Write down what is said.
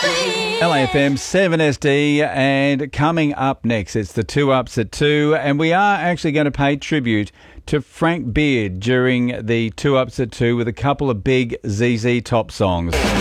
LAFM 7SD, and coming up next, it's the 2 Ups at 2, and we are actually going to pay tribute to Frank Beard during the 2 Ups at 2 with a couple of big ZZ Top songs.